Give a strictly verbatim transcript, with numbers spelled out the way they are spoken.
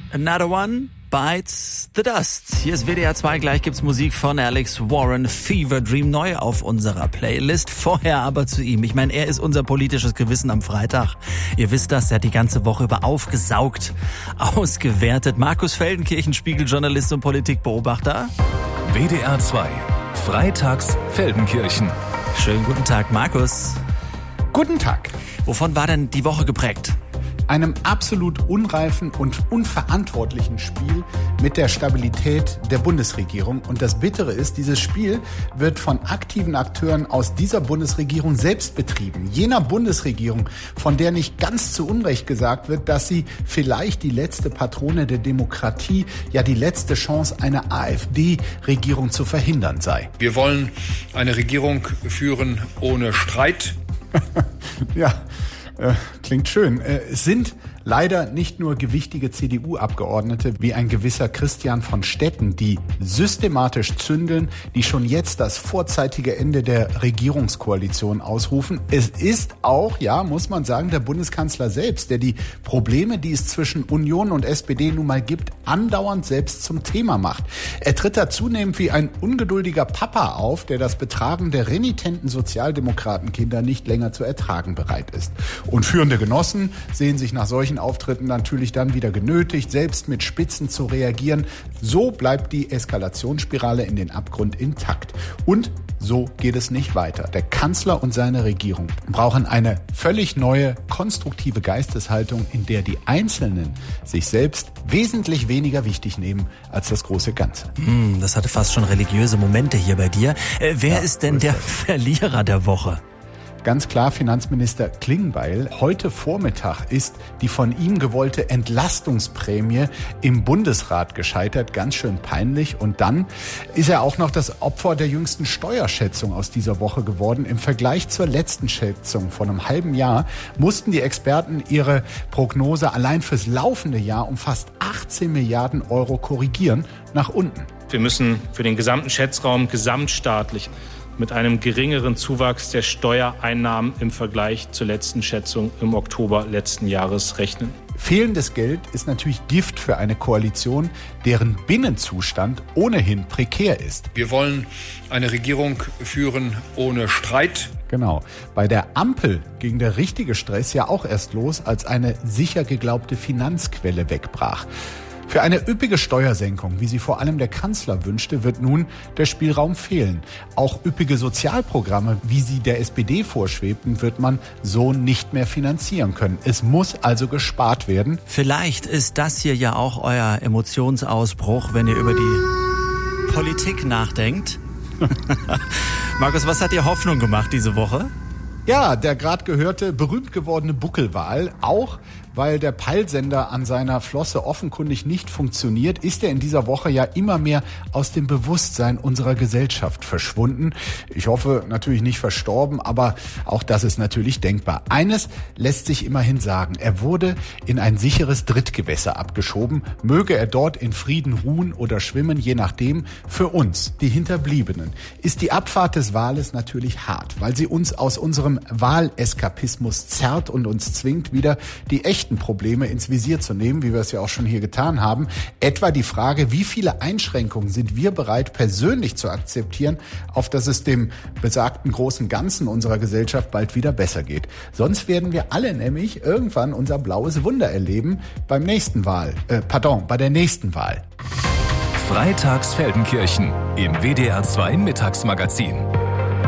Another One Bites the Dust. Hier ist W D R zwei, gleich gibt's Musik von Alex Warren, Fever Dream, neu auf unserer Playlist. Vorher aber zu ihm. Ich meine, er ist unser politisches Gewissen am Freitag. Ihr wisst das, er hat die ganze Woche über aufgesaugt, ausgewertet. Markus Feldenkirchen, Spiegeljournalist und Politikbeobachter. W D R zwei, Freitags Feldenkirchen. Schönen guten Tag, Markus. Guten Tag. Wovon war denn die Woche geprägt? Einem absolut unreifen und unverantwortlichen Spiel mit der Stabilität der Bundesregierung. Und das Bittere ist, dieses Spiel wird von aktiven Akteuren aus dieser Bundesregierung selbst betrieben. Jener Bundesregierung, von der nicht ganz zu Unrecht gesagt wird, dass sie vielleicht die letzte Patrone der Demokratie, ja die letzte Chance, eine AfD-Regierung zu verhindern sei. Wir wollen eine Regierung führen ohne Streit. Ja. Äh, klingt schön. Äh, es sind leider nicht nur gewichtige C D U-Abgeordnete wie ein gewisser Christian von Stetten, die systematisch zündeln, die schon jetzt das vorzeitige Ende der Regierungskoalition ausrufen. Es ist auch, ja, muss man sagen, der Bundeskanzler selbst, der die Probleme, die es zwischen Union und S P D nun mal gibt, andauernd selbst zum Thema macht. Er tritt da zunehmend wie ein ungeduldiger Papa auf, der das Betragen der renitenten Sozialdemokratenkinder nicht länger zu ertragen bereit ist. Und führende Genossen sehen sich nach solchen Auftritten natürlich dann wieder genötigt, selbst mit Spitzen zu reagieren. So bleibt die Eskalationsspirale in den Abgrund intakt. Und so geht es nicht weiter. Der Kanzler und seine Regierung brauchen eine völlig neue, konstruktive Geisteshaltung, in der die Einzelnen sich selbst wesentlich weniger wichtig nehmen als das große Ganze. Mm, das hatte fast schon religiöse Momente hier bei dir. Äh, wer ja, ist denn der Verlierer der Woche? Ganz klar Finanzminister Klingbeil. Heute Vormittag ist die von ihm gewollte Entlastungsprämie im Bundesrat gescheitert. Ganz schön peinlich. Und dann ist er auch noch das Opfer der jüngsten Steuerschätzung aus dieser Woche geworden. Im Vergleich zur letzten Schätzung von einem halben Jahr mussten die Experten ihre Prognose allein fürs laufende Jahr um fast achtzehn Milliarden Euro korrigieren, nach unten. Wir müssen für den gesamten Schätzraum gesamtstaatlich mit einem geringeren Zuwachs der Steuereinnahmen im Vergleich zur letzten Schätzung im Oktober letzten Jahres rechnen. Fehlendes Geld ist natürlich Gift für eine Koalition, deren Binnenzustand ohnehin prekär ist. Wir wollen eine Regierung führen ohne Streit. Genau. Bei der Ampel ging der richtige Stress ja auch erst los, als eine sicher geglaubte Finanzquelle wegbrach. Für eine üppige Steuersenkung, wie sie vor allem der Kanzler wünschte, wird nun der Spielraum fehlen. Auch üppige Sozialprogramme, wie sie der S P D vorschwebten, wird man so nicht mehr finanzieren können. Es muss also gespart werden. Vielleicht ist das hier ja auch euer Emotionsausbruch, wenn ihr über die Politik nachdenkt. Markus, was hat dir Hoffnung gemacht diese Woche? Ja, der gerade gehörte, berühmt gewordene Buckelwal, auch weil der Peilsender an seiner Flosse offenkundig nicht funktioniert, ist er in dieser Woche ja immer mehr aus dem Bewusstsein unserer Gesellschaft verschwunden. Ich hoffe natürlich nicht verstorben, aber auch das ist natürlich denkbar. Eines lässt sich immerhin sagen, er wurde in ein sicheres Drittgewässer abgeschoben. Möge er dort in Frieden ruhen oder schwimmen, je nachdem. Für uns, die Hinterbliebenen, ist die Abfahrt des Wales natürlich hart, weil sie uns aus unserem Waleskapismus zerrt und uns zwingt, wieder die echten Probleme ins Visier zu nehmen, wie wir es ja auch schon hier getan haben. Etwa die Frage, wie viele Einschränkungen sind wir bereit, persönlich zu akzeptieren, auf dass es dem besagten großen Ganzen unserer Gesellschaft bald wieder besser geht. Sonst werden wir alle nämlich irgendwann unser blaues Wunder erleben beim nächsten Wahl, äh, pardon, bei der nächsten Wahl. Freitags Feldenkirchen im W D R zwei Mittagsmagazin.